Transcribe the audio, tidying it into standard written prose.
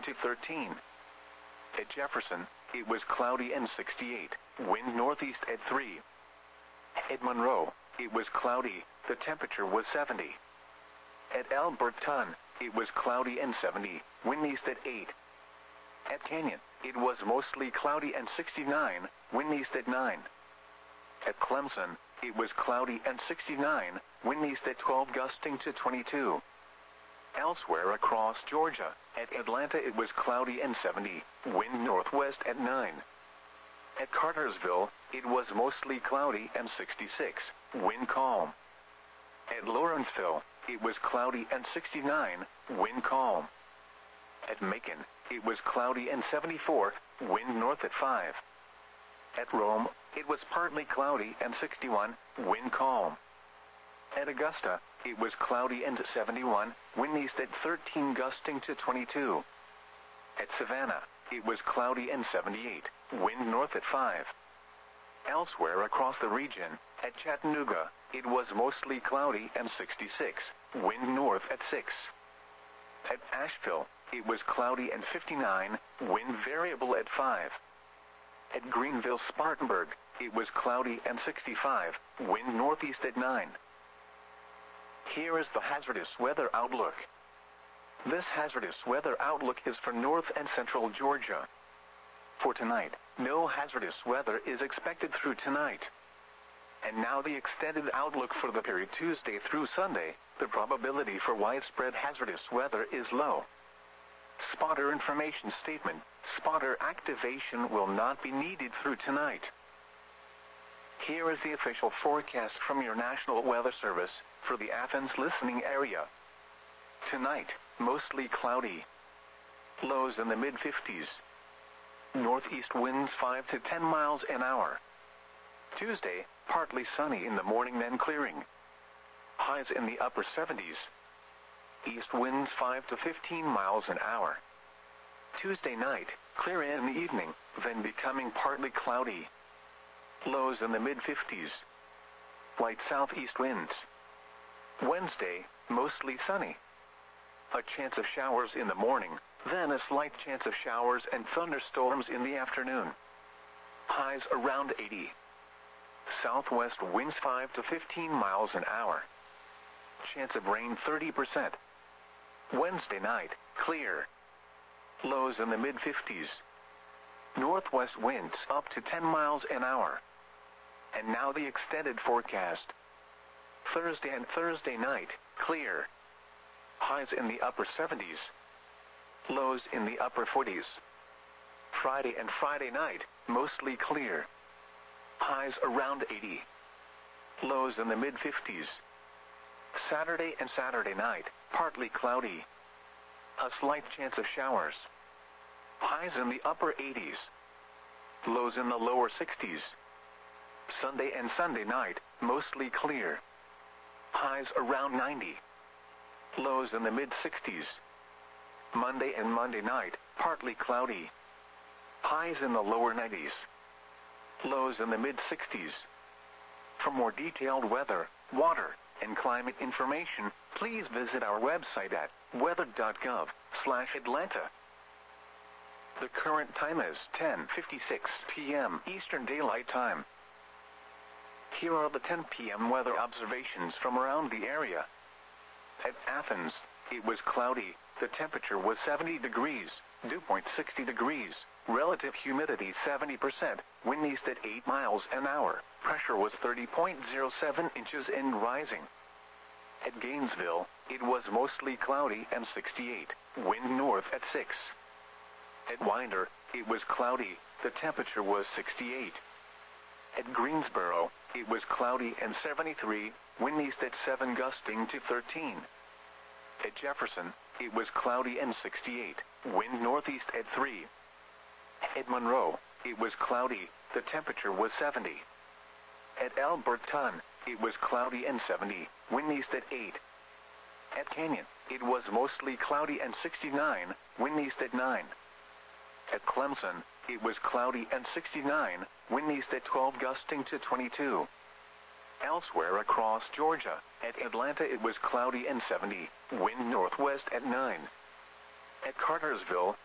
to 13. At Jefferson, it was cloudy and 68, wind northeast at 3. At Monroe, it was cloudy, the temperature was 70. At Alberton, it was cloudy and 70, wind east at 8. At Canyon, it was mostly cloudy and 69, wind east at 9. At Clemson, it was cloudy and 69, wind east at 12 gusting to 22. Elsewhere across Georgia, at Atlanta it was cloudy and 70, wind northwest at 9. At Cartersville, it was mostly cloudy and 66, wind calm. At Lawrenceville, it was cloudy and 69, wind calm. At Macon, it was cloudy and 74, wind north at 5. At Rome, it was partly cloudy and 61, wind calm. At Augusta, it was cloudy and 71, wind east at 13 gusting to 22. At Savannah, it was cloudy and 78, wind north at 5. Elsewhere across the region, at Chattanooga, it was mostly cloudy and 66, wind north at 6. At Asheville, it was cloudy and 59, wind variable at 5. At Greenville-Spartanburg, it was cloudy and 65, wind northeast at 9. Here is the hazardous weather outlook. This hazardous weather outlook is for north and central Georgia. For tonight, no hazardous weather is expected through tonight. And now the extended outlook for the period Tuesday through Sunday. The probability for widespread hazardous weather is low. Spotter information statement. Spotter activation will not be needed through tonight. Here is the official forecast from your National Weather Service for the Athens listening area. Tonight, mostly cloudy. Lows in the mid-50s. Northeast winds 5 to 10 miles an hour. Tuesday, partly sunny in the morning then clearing. Highs in the upper 70s. East winds 5 to 15 miles an hour. Tuesday night, clear in the evening, then becoming partly cloudy. Lows in the mid-50s. Light southeast winds. Wednesday, mostly sunny. A chance of showers in the morning, then a slight chance of showers and thunderstorms in the afternoon. Highs around 80. Southwest winds 5 to 15 miles an hour. Chance of rain 30%. Wednesday night, clear. Lows in the mid-50s. Northwest winds up to 10 miles an hour. And now the extended forecast. Thursday and Thursday night, clear. Highs in the upper 70s. Lows in the upper 40s. Friday and Friday night, mostly clear. Highs around 80. Lows in the mid-50s. Saturday and Saturday night, partly cloudy. A slight chance of showers. Highs in the upper 80s. Lows in the lower 60s. Sunday and Sunday night, mostly clear. Highs around 90. Lows in the mid-60s. Monday and Monday night, partly cloudy. Highs in the lower 90s. Lows in the mid-60s. For more detailed weather, water, and climate information, please visit our website at weather.gov/Atlanta. The current time is 10:56 p.m. Eastern Daylight Time. Here are the 10 p.m. weather observations from around the area. At Athens, it was cloudy. The temperature was 70 degrees, dew point 60 degrees, relative humidity 70%, wind east at 8 miles an hour, pressure was 30.07 inches and rising. At Gainesville, it was mostly cloudy and 68, wind north at 6. At Winder, it was cloudy, the temperature was 68. At Greensboro, it was cloudy and 73, wind east at 7 gusting to 13. At Jefferson, it was cloudy and 68, wind northeast at 3. At Monroe, it was cloudy, the temperature was 70. At Alberton, it was cloudy and 70, wind east at 8. At Canyon, it was mostly cloudy and 69, wind east at 9. At Clemson, it was cloudy and 69, wind east at 12 gusting to 22. Elsewhere across Georgia, at Atlanta it was cloudy and 70, wind northwest at 9. At Cartersville,